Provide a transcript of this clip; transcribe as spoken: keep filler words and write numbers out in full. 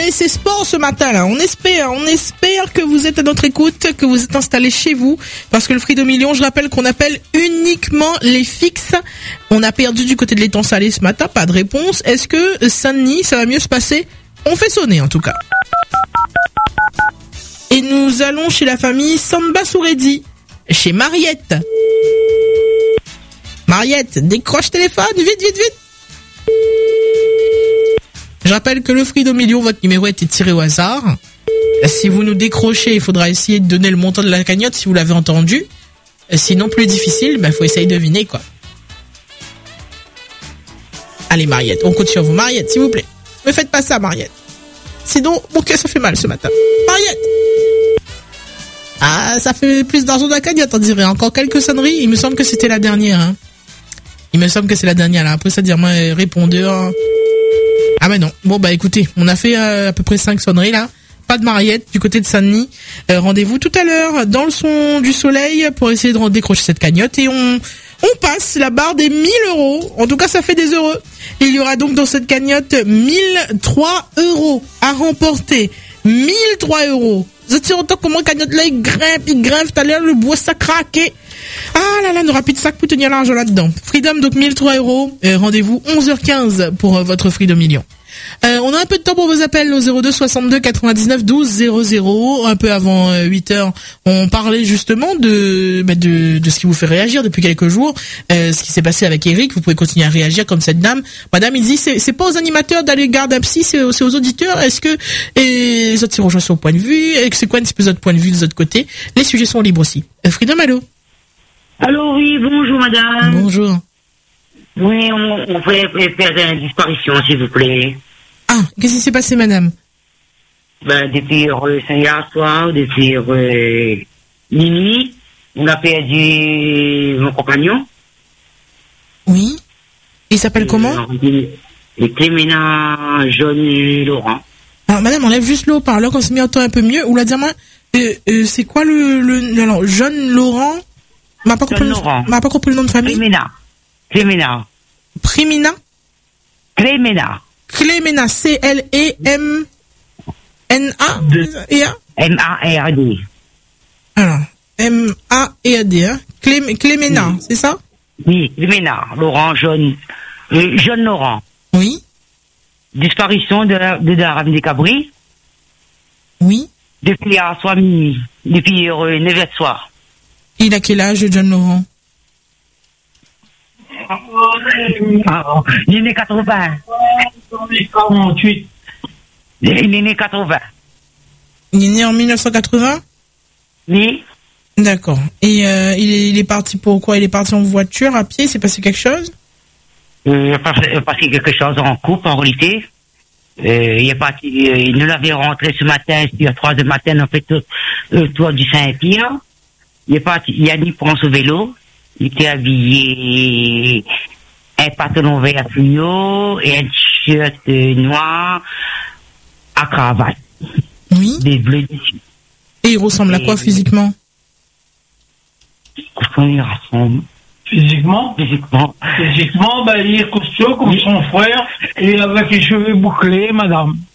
c'est, c'est sport ce matin là. On espère, on espère que vous êtes à notre écoute, que vous êtes installés chez vous, parce que le Frigo Million, je rappelle qu'on appelle uniquement les fixes. On a perdu du côté de l'étang salé ce matin, pas de réponse. Est-ce que Saint-Denis, ça va mieux se passer? On fait sonner en tout cas. Et nous allons chez la famille Samba Souredi, chez Mariette. Mariette, décroche téléphone, vite, vite, vite. Je rappelle que le Frigo Million, votre numéro a été tiré au hasard. Si vous nous décrochez, il faudra essayer de donner le montant de la cagnotte si vous l'avez entendu. Sinon, plus difficile, bah, faut essayer de deviner, quoi. Allez, Mariette, on compte sur vous. Mariette, s'il vous plaît. Ne faites pas ça, Mariette. Sinon, mon cœur, ça fait mal ce matin. Mariette! Ah, ça fait plus d'argent de la cagnotte, on dirait. Encore quelques sonneries. Il me semble que c'était la dernière, hein. Il me semble que c'est la dernière, là. Après ça, dire, moi, répondeur. Ah mais non. Bon bah écoutez, on a fait euh, à peu près cinq sonneries là. Pas de Mariette du côté de Saint-Denis. Euh, rendez-vous tout à l'heure dans le son du soleil pour essayer de décrocher cette cagnotte et on on passe la barre des mille euros. En tout cas, ça fait des heureux. Il y aura donc dans cette cagnotte mille trois euros à remporter. mille trois euros. Vous êtes autant comment cagnotte là il grimpe, il grimpe tout à l'heure, le bois ça craqué. Ah là là, n'aura plus de sac pour tenir l'argent là-dedans. Freedom, donc mille trois euros. Euh, rendez-vous onze heures quinze pour euh, votre Freedom Million. Euh, on a un peu de temps pour vos appels au zéro deux soixante-deux quatre-vingt-dix-neuf douze zéro zéro. Un peu avant euh, huit heures, on parlait justement de, bah, de de ce qui vous fait réagir depuis quelques jours. Euh, ce qui s'est passé avec Eric, vous pouvez continuer à réagir comme cette dame. Madame, il dit, c'est, c'est pas aux animateurs d'aller garder un psy, c'est, c'est aux auditeurs. Est-ce que et les autres s'y rejoignent sur le point de vue? Et c'est quoi un petit peu votre point de vue de votre côté? Les sujets sont libres aussi. Euh, Freedom, allô? Allô, oui, bonjour madame. Bonjour. Oui, on, on voulait faire une disparition, s'il vous plaît. Ah, qu'est-ce qui s'est passé, madame? Ben, depuis euh, hier soir, depuis euh, minuit, on a perdu mon compagnon. Oui. Il s'appelle euh, comment? Le Clémena Jeune Laurent. Alors, madame, enlève juste le haut-parleur, qu'on se met un temps un peu mieux. Ou la dire, euh, euh, c'est quoi le, le, alors, Jeune Laurent? M'a pas compris, le, m'a pas compris le nom de famille. Clémena. Clémena. Primina? Clémena. Clémena. C L E M N A et A? M A R D. Alors, M A et D, hein? Clé, Clémena, oui. C'est ça? Oui, Clémena. Laurent, Jeune. Euh, Jeune Laurent. Oui. Disparition de la, de la Ravine des Cabris. Oui. Depuis à soir minuit. Depuis euh, neuf heures soir. Il a quel âge, John Laurent? Ah, il est né quatre-vingts. quarante-huit. Il est né quatre-vingts. Il est né en mille neuf cent quatre-vingts? Oui. D'accord. Et euh, il, est, il est parti pour quoi? Il est parti en voiture, à pied? C'est passé quelque chose? Euh, il est passé quelque chose en couple, en réalité. Euh, il est parti, euh, il nous l'avait rentré ce matin, à trois heures du matin, on fait tout le tour du Saint-Pierre. Il est parti, il a dit prendre ce vélo. Il était habillé un pantalon vert fluo et un t-shirt euh, noir à cravate. Oui. Des bleus dessus. Et il ressemble et à quoi physiquement? Il ressemble. Physiquement? Physiquement. Physiquement, bah, il est costaud comme oui. Son frère et avec les cheveux bouclés, madame.